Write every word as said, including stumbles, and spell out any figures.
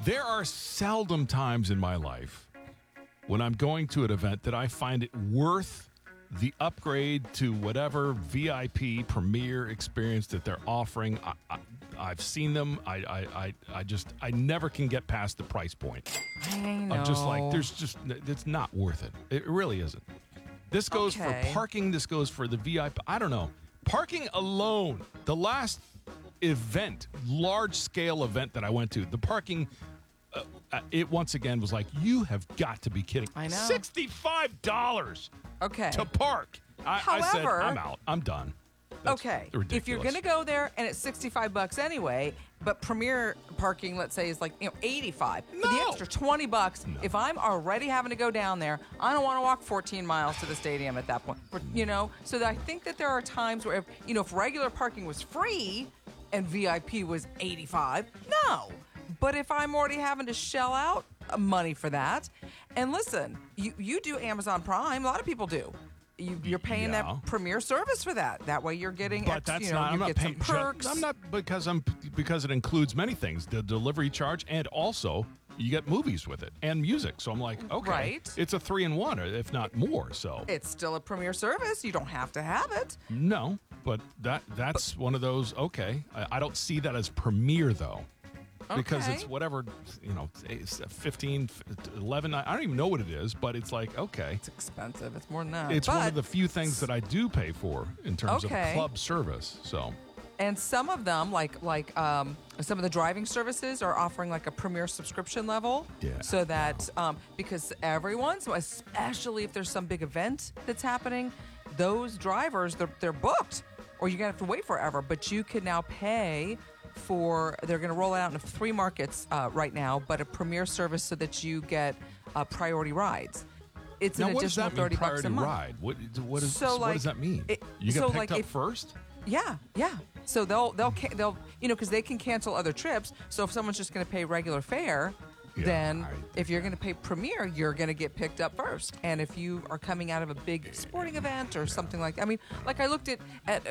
There are seldom times in my life when I'm going to an event that I find it worth the upgrade to whatever V I P premier experience that they're offering. I, I, I've seen them. I, I, I, I just, I never can get past the price point. I know. I'm just like, there's just, it's not worth it. It really isn't. This goes Okay. for parking. This goes for the V I P. I don't know. Parking alone, the last event, large scale event that I went to, the parking, uh, it once again was like, you have got to be kidding. I know. sixty-five dollars Okay. to park. I, I said, However- I'm out. I'm done. That's okay. ridiculous. If you're going to go there and it's sixty-five bucks anyway, but premier parking, let's say, is like, you know, eighty-five. For the No. extra twenty bucks, No. if I'm already having to go down there, I don't want to walk fourteen miles to the stadium at that point. But, you know, so that I think that there are times where, if, you know, if regular parking was free and V I P was eighty-five, no. But if I'm already having to shell out money for that, and listen, you, you do Amazon Prime, a lot of people do. You, you're paying Yeah. that premier service for that. That way, you're getting, But ex, that's you know, not. you I'm not get paying. some perks. I'm not because I'm because it includes many things: the delivery charge, and also you get movies with it and music. So I'm like, okay, Right. it's a three in one, if not more. So It's still a premier service. You don't have to have it. no, but that that's one of those. Okay, I, I don't see that as premier though. Because Okay. it's whatever, you know, it's fifteen, eleven, I don't even know what it is, but it's like, okay. It's expensive. It's more than that. It's but, one of the few things that I do pay for in terms Okay. of club service. So, And some of them, like like um, some of the driving services, are offering like a premier subscription level. Yeah. So that um, because everyone, so especially if there's some big event that's happening, those drivers they're they're booked, or you're gonna have to wait forever. But you can now pay for. They're gonna roll it out in three markets uh, right now, but a premier service so that you get uh, priority rides. It's now an what does additional that mean, thirty bucks priority a month. ride? What, what, is, So, what like, does that mean? it- you get so, picked like, up if- first? Yeah, yeah. So they'll they'll ca- they'll you know because they can cancel other trips. So if someone's just going to pay regular fare, Yeah, then I- if you're going to pay premier, you're going to get picked up first. And if you are coming out of a big sporting event or something like that, I mean, like I looked at at